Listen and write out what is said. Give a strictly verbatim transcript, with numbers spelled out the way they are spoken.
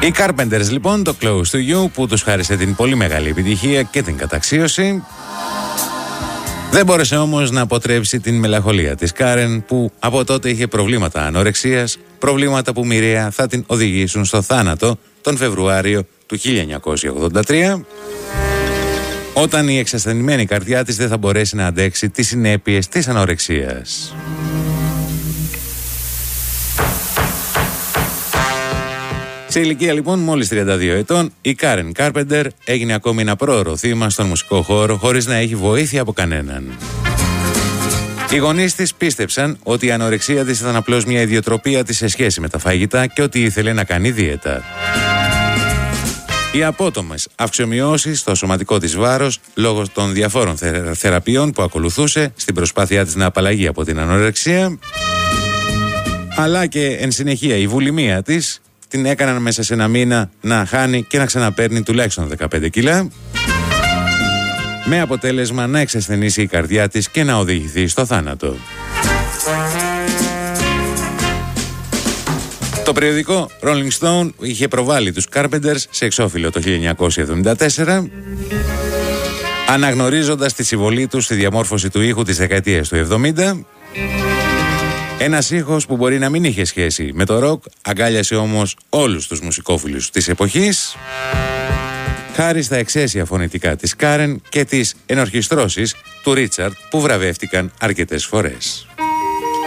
Οι Carpenters λοιπόν, το Close to You, που τους χάρισε την πολύ μεγάλη επιτυχία και την καταξίωση, δεν μπόρεσε όμως να αποτρέψει την μελαγχολία της Κάρεν, που από τότε είχε προβλήματα ανορεξίας, προβλήματα που μοιραία θα την οδηγήσουν στο θάνατο τον Φεβρουάριο του χίλια εννιακόσια ογδόντα τρία, όταν η εξασθενημένη καρδιά της δεν θα μπορέσει να αντέξει τις συνέπειες της ανορεξίας. Σε ηλικία λοιπόν μόλις τριάντα δύο ετών, η Κάρεν Κάρπεντερ έγινε ακόμη ένα πρόωρο θύμα στον μουσικό χώρο, χωρίς να έχει βοήθεια από κανέναν. Οι γονείς της πίστεψαν ότι η ανορεξία της ήταν απλώς μια ιδιοτροπία της σε σχέση με τα φαγητά και ότι ήθελε να κάνει δίαιτα. Οι απότομες αυξομοιώσεις στο σωματικό της βάρος, λόγω των διαφόρων θε- θεραπείων που ακολουθούσε στην προσπάθειά της να απαλλαγεί από την ανορεξία, αλλά και εν συνεχεία η βουλημία της, την έκαναν μέσα σε ένα μήνα να χάνει και να ξαναπαίρνει τουλάχιστον δεκαπέντε κιλά, με αποτέλεσμα να εξασθενήσει η καρδιά της και να οδηγηθεί στο θάνατο. Το περιοδικό Rolling Stone είχε προβάλει τους Carpenters σε εξώφυλλο το χίλια εννιακόσια εβδομήντα τέσσερα, αναγνωρίζοντας τη συμβολή τους στη διαμόρφωση του ήχου της δεκαετίας του εβδομήντα. Ένας ήχος που μπορεί να μην είχε σχέση με το ροκ, αγκάλιασε όμως όλους τους μουσικόφιλους της εποχής, χάρη στα εξαίσια φωνητικά της Κάρεν και τις ενορχιστρώσεις του Ρίτσαρντ που βραβεύτηκαν αρκετές φορές.